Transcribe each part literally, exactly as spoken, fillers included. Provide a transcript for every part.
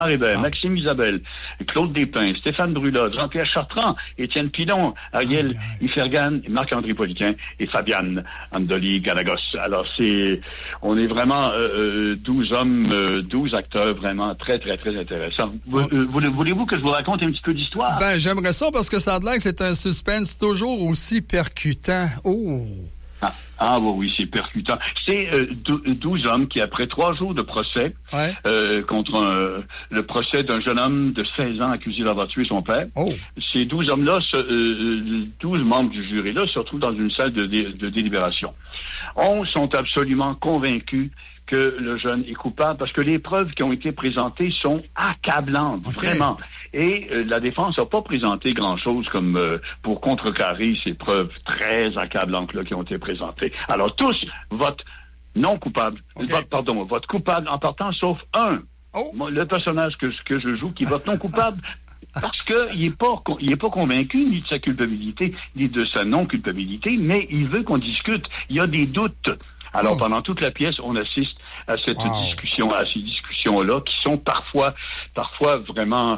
Hébert, ah. Maxime Isabelle, Claude Despins, Stéphane Brulot, Jean-Pierre Chartrand, Étienne Pilon, Ariel ah, Ifergan, Marc-André Poliquin et Fabiane Andoli Galagos. Alors, c'est, on est vraiment euh, douze hommes, euh, douze acteurs vraiment très, très, très intéressants. Vous, euh, voulez-vous que je vous raconte un petit peu d'histoire? Ben, j'aimerais ça parce que ça a l'air que c'est un suspense toujours aussi percutant. Oh! Ah, ah oui, oui, c'est percutant. C'est euh, douze hommes qui, après trois jours de procès, ouais. euh, contre un, le procès d'un jeune homme de seize ans accusé d'avoir tué son père, oh. ces douze hommes-là, euh, douze membres du jury-là, se retrouvent dans une salle de, dé, de délibération. onze sont absolument convaincus que le jeune est coupable parce que les preuves qui ont été présentées sont accablantes, okay. vraiment. Et euh, la défense n'a pas présenté grand-chose comme euh, pour contrecarrer ces preuves très accablantes là qui ont été présentées. Alors tous votent non coupable, okay. vote, pardon, votent coupable en partant, sauf un, oh. le personnage que, que je joue qui vote non coupable. Parce qu'il n'est pas, il est pas convaincu ni de sa culpabilité, ni de sa non-culpabilité, mais il veut qu'on discute. Il y a des doutes. Alors, oh. pendant toute la pièce, on assiste à cette wow. discussion, à ces discussions-là, qui sont parfois, parfois vraiment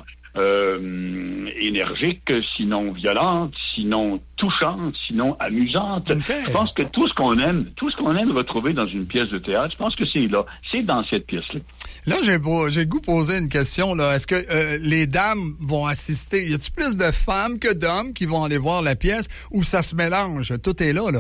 euh, énergiques, sinon violentes, sinon touchantes, sinon amusantes. Okay. Je pense que tout ce qu'on aime, tout ce qu'on aime retrouver dans une pièce de théâtre, je pense que c'est là, c'est dans cette pièce-là. Là, j'ai, j'ai le goût de poser une question, là. Est-ce que euh, les dames vont assister? Y a-t-il plus de femmes que d'hommes qui vont aller voir la pièce ou ça se mélange? Tout est là, là.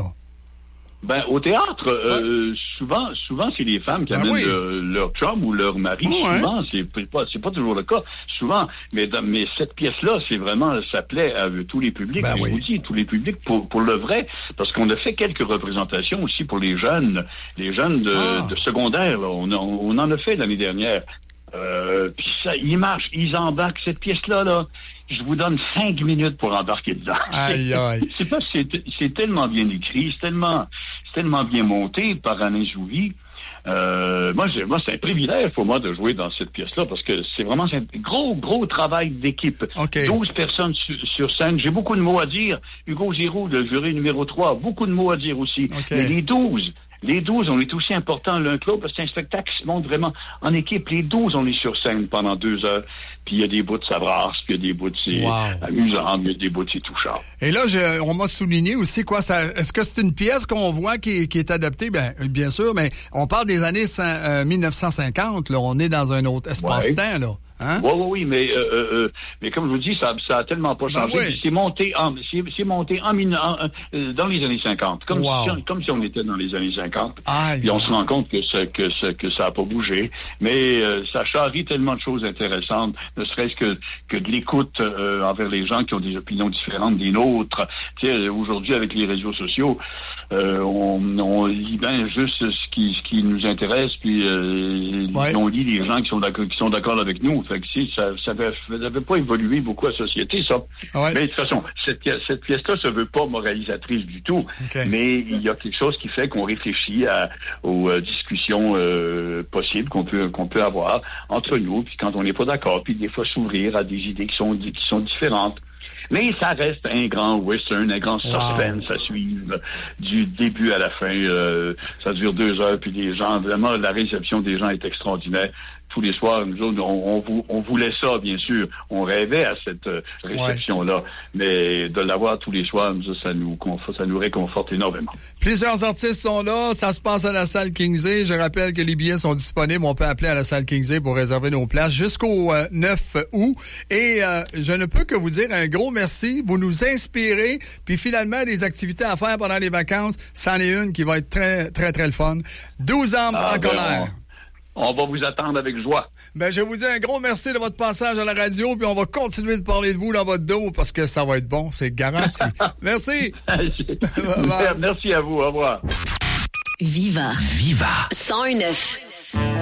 Ben, au théâtre, euh, souvent, souvent, c'est les femmes qui ben amènent oui. le, leur chum ou leur mari. Oh, souvent, hein? c'est pas, c'est pas toujours le cas. Souvent, mais, dans, mais cette pièce-là, c'est vraiment, ça plaît à tous les publics. Ben oui. Je vous dis, tous les publics pour, pour le vrai, parce qu'on a fait quelques représentations aussi pour les jeunes, les jeunes de, ah. de secondaire. Là. On, a, on en a fait l'année dernière. Euh, puis ça, ils marchent, ils embarquent cette pièce-là, là. Je vous donne cinq minutes pour embarquer dedans. Aïe, aïe. C'est pas, c'est, c'est tellement bien écrit, c'est tellement, c'est tellement bien monté par Alain Jouvi. Euh, moi, j'ai, moi, c'est un privilège pour moi de jouer dans cette pièce-là parce que c'est vraiment un gros, gros travail d'équipe. Okay. douze personnes su, sur scène. J'ai beaucoup de mots à dire. Hugo Giroux, le jury numéro trois, beaucoup de mots à dire aussi. Okay. Mais les douze, les douze, on est aussi importants l'un que l'autre parce que c'est un spectacle qui se monte vraiment en équipe. Les douze, on est sur scène pendant deux heures. Puis il y a des bouts de sabrasse, puis il y a des bouts de c'est wow. amusant, puis il y a des bouts de c'est touchant. Et là, je, on m'a souligné aussi quoi. Ça, est-ce que c'est une pièce qu'on voit qui, qui est adaptée? Ben, bien sûr, mais on parle des années euh, mille neuf cent cinquante. Là, on est dans un autre espace-temps, ouais. là. Hein? Oui, oui, oui, mais, euh, euh, mais comme je vous dis, ça, ça a tellement pas changé. Ben oui. C'est monté en, c'est, c'est monté en, en, euh, dans les années cinquante, comme, wow. si, comme si on était dans les années cinquante. Aïe. Et on se rend compte que ça, que ça, que ça a pas bougé. Mais euh, ça charrie tellement de choses intéressantes, ne serait-ce que, que de l'écoute euh, envers les gens qui ont des opinions différentes des nôtres. Tu sais, aujourd'hui, avec les réseaux sociaux, euh, on, on lit bien juste ce qui, ce qui nous intéresse, puis euh, ouais. on lit les gens qui sont d'accord, qui sont d'accord avec nous. Fait que si, ça ça n'avait pas évolué beaucoup à la société, ça. Ouais. Mais de toute façon, cette pièce, cette pièce-là se veut pas moralisatrice du tout. Okay. Mais il y a quelque chose qui fait qu'on réfléchit à, aux euh, discussions euh, possibles qu'on peut qu'on peut avoir entre nous, puis quand on n'est pas d'accord, puis des fois s'ouvrir à des idées qui sont qui sont différentes. Mais ça reste un grand western, un grand suspense wow. à suivre du début à la fin. Euh, ça dure deux heures, puis les gens, vraiment, la réception des gens est extraordinaire. Tous les soirs, nous autres, on, on, on voulait ça, bien sûr. On rêvait à cette euh, réception-là. Ouais. Mais de l'avoir tous les soirs, nous, ça nous conforte, ça nous réconforte énormément. Plusieurs artistes sont là. Ça se passe à la salle Kingsley. Je rappelle que les billets sont disponibles. On peut appeler à la salle Kingsley pour réserver nos places jusqu'au euh, neuf août. Et euh, je ne peux que vous dire un gros merci. Vous nous inspirez. Puis finalement, des activités à faire pendant les vacances, c'en est une qui va être très, très, très le fun. douze hommes ah, en ben colère. On... On va vous attendre avec joie. Ben, je vous dis un gros merci de votre passage à la radio, puis on va continuer de parler de vous dans votre dos parce que ça va être bon, c'est garanti. Merci. Merci à vous, au revoir. Viva. Viva. cent un neuf